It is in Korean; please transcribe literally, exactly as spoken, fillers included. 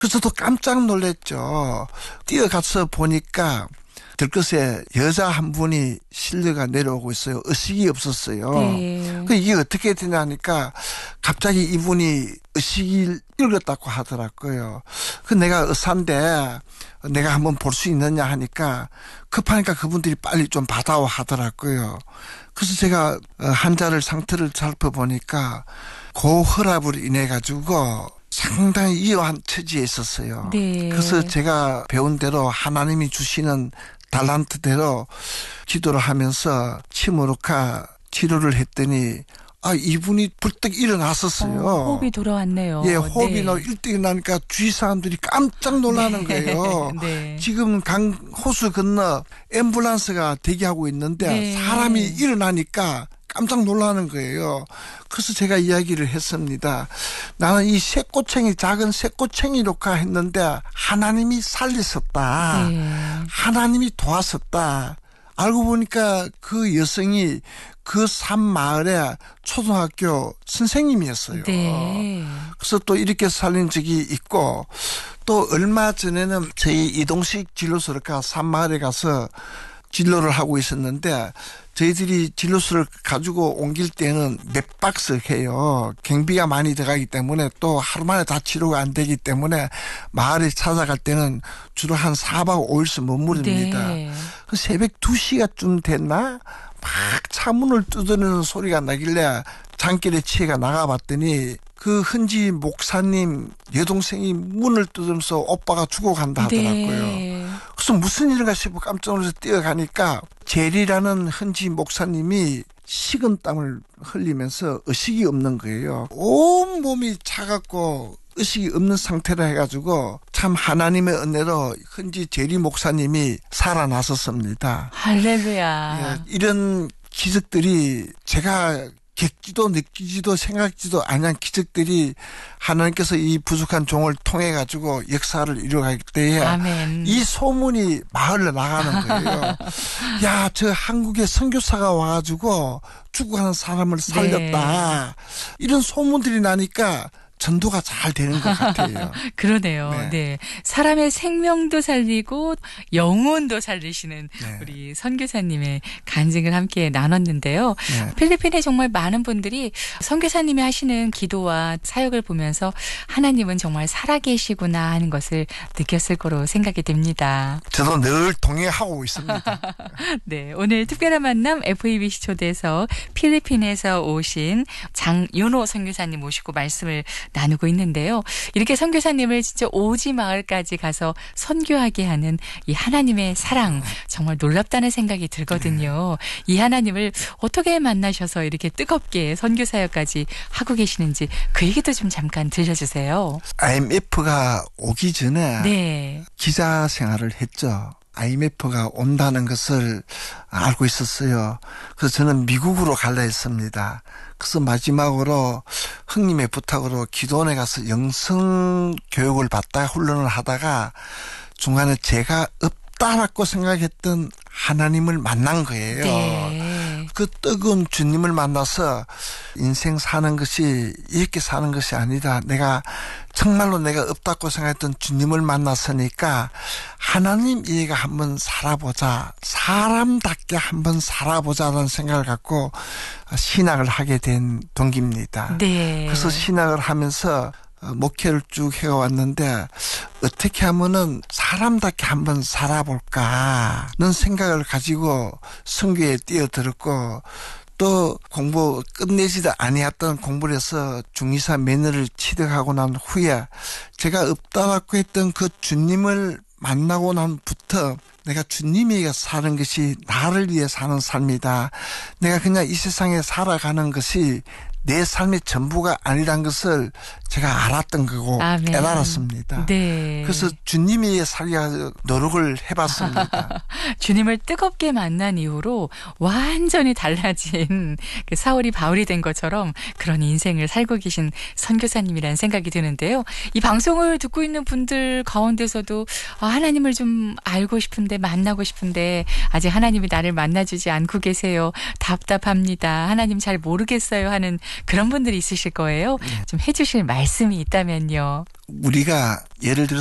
그래서 또 깜짝 놀랐죠. 뛰어가서 보니까 들것에 여자 한 분이 실려가 내려오고 있어요. 의식이 없었어요. 네. 그 이게 어떻게 되냐니까 갑자기 이분이 의식이 읽었다고 하더라고요. 그 내가 의사인데 내가 한번 볼 수 있느냐 하니까 급하니까 그분들이 빨리 좀 받아오 하더라고요. 그래서 제가 환자를 상태를 살펴보니까 고혈압으로 인해 가지고 상당히 이어한 처지에 있었어요. 네. 그래서 제가 배운 대로 하나님이 주시는 달란트대로 기도를 하면서 침으로카 치료를 했더니 아 이분이 불떡 일어났었어요. 어, 호흡이 돌아왔네요. 예, 호흡이 네. 너 일등이 나니까 주위 사람들이 깜짝 놀라는 네. 거예요. 네. 지금 강 호수 건너 앰뷸런스가 대기하고 있는데 네. 사람이 일어나니까 깜짝 놀라는 거예요. 그래서 제가 이야기를 했습니다. 나는 이 새꼬챙이 작은 새꼬챙이로카 했는데 하나님이 살리셨다. 네. 하나님이 도왔었다. 알고 보니까 그 여성이 그 산 마을의 초등학교 선생님이었어요. 네. 그래서 또 이렇게 살린 적이 있고 또 얼마 전에는 저희 이동식 진료소가 산 마을에 가서 진료를 하고 있었는데 저희들이 진료소를 가지고 옮길 때는 몇 박스 해요. 경비가 많이 들어가기 때문에 또 하루 만에 다 치료가 안 되기 때문에 마을에 찾아갈 때는 주로 한 사 박 오 일씩 머무릅니다. 네. 새벽 두 시가쯤 됐나? 막 차문을 두드리는 소리가 나길래 장길에 치가 나가봤더니 그 흔지 목사님 여동생이 문을 두드려서 오빠가 죽어간다 하더라고요. 네. 그래서 무슨 일인가 싶어 깜짝 놀라서 뛰어가니까 제리라는 흔지 목사님이 식은 땀을 흘리면서 의식이 없는 거예요. 온 몸이 차갑고 의식이 없는 상태라 해가지고 참 하나님의 은혜로 흔지 제리 목사님이 살아나섰습니다. 할렐루야. 예, 이런 기적들이 제가 겪지도 느끼지도 생각지도 않은 기적들이 하나님께서 이 부족한 종을 통해 가지고 역사를 이루어갈 때에 아멘. 이 소문이 마을로 나가는 거예요. 야, 저 한국에 선교사가 와가지고 죽어가는 사람을 살렸다. 네. 이런 소문들이 나니까 전도가 잘 되는 것 같아요. 그러네요. 네. 네. 사람의 생명도 살리고 영혼도 살리시는 네. 우리 선교사님의 간증을 함께 나눴는데요. 네. 필리핀에 정말 많은 분들이 선교사님이 하시는 기도와 사역을 보면서 하나님은 정말 살아계시구나 하는 것을 느꼈을 거로 생각이 됩니다. 저도 늘 동행하고 있습니다. 네, 오늘 특별한 만남 에프이비씨 초대석 필리핀에서 오신 장윤호 선교사님 모시고 말씀을 나누고 있는데요. 이렇게 선교사님을 진짜 오지 마을까지 가서 선교하게 하는 이 하나님의 사랑 정말 놀랍다는 생각이 들거든요. 이 하나님을 어떻게 만나셔서 이렇게 뜨겁게 선교사역까지 하고 계시는지 그 얘기도 좀 잠깐 들려주세요. 아이엠에프가 오기 전에 네. 기자 생활을 했죠. 아이엠에프가 온다는 것을 알고 있었어요. 그래서 저는 미국으로 갈라 했습니다. 그래서 마지막으로 형님의 부탁으로 기도원에 가서 영성 교육을 받다가 훈련을 하다가 중간에 제가 없다라고 생각했던 하나님을 만난 거예요. 네. 그 뜨거운 주님을 만나서 인생 사는 것이 이렇게 사는 것이 아니다. 내가 정말로 내가 없다고 생각했던 주님을 만났으니까 하나님 이해가 한번 살아보자. 사람답게 한번 살아보자라는 생각을 갖고 신학을 하게 된 동기입니다. 네. 그래서 신학을 하면서 목회를 쭉 해왔는데 어떻게 하면은 사람답게 한번 살아볼까는 생각을 가지고 선교에 뛰어들었고 또 공부 끝내지도 아니었던 공부를 해서 중이사 면허를 취득하고 난 후에 제가 없다고 했던 그 주님을 만나고 난부터 내가 주님에게 사는 것이 나를 위해 사는 삶이다. 내가 그냥 이 세상에 살아가는 것이 내 삶의 전부가 아니란 것을 제가 알았던 거고 아멘. 깨달았습니다. 네. 그래서 주님이 살려 노력을 해봤습니다. 주님을 뜨겁게 만난 이후로 완전히 달라진 그 사울이 바울이 된 것처럼 그런 인생을 살고 계신 선교사님이라는 생각이 드는데요. 이 방송을 듣고 있는 분들 가운데서도 아, 하나님을 좀 알고 싶은데 만나고 싶은데 아직 하나님이 나를 만나주지 않고 계세요. 답답합니다. 하나님 잘 모르겠어요 하는 그런 분들이 있으실 거예요. 좀 해주실 말씀이 있다면요. 우리가 예를 들어